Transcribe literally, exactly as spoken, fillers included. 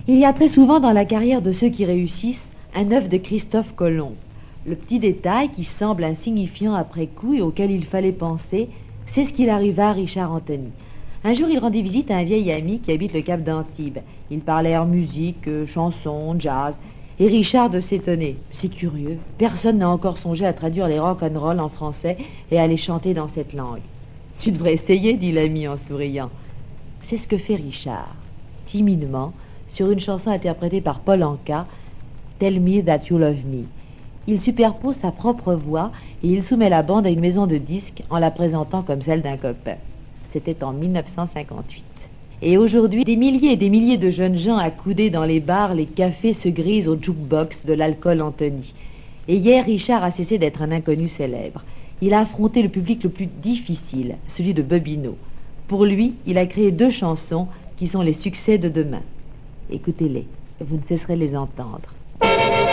Il y a très souvent dans la carrière de ceux qui réussissent un œuf de Christophe Colomb. Le petit détail qui semble insignifiant après coup et auquel il fallait penser, c'est ce qu'il arriva à Richard Anthony. Un jour, il rendit visite à un vieil ami qui habite le Cap d'Antibes. Ils parlèrent musique, euh, chansons, jazz. Et Richard de s'étonner. C'est curieux, personne n'a encore songé à traduire les rock'n'roll en français et à les chanter dans cette langue. Tu devrais essayer, dit l'ami en souriant. C'est ce que fait Richard, timidement, sur une chanson interprétée par Paul Anka, Tell Me That You Love Me. Il superpose sa propre voix et il soumet la bande à une maison de disques en la présentant comme celle d'un copain. C'était en mille neuf cent cinquante-huit. Et aujourd'hui, des milliers et des milliers de jeunes gens accoudés dans les bars, les cafés se grisent au jukebox de l'alcool Anthony. Et hier, Richard a cessé d'être un inconnu célèbre. Il a affronté le public le plus difficile, celui de Bobino. Pour lui, il a créé deux chansons qui sont les succès de demain. Écoutez-les, vous ne cesserez de les entendre.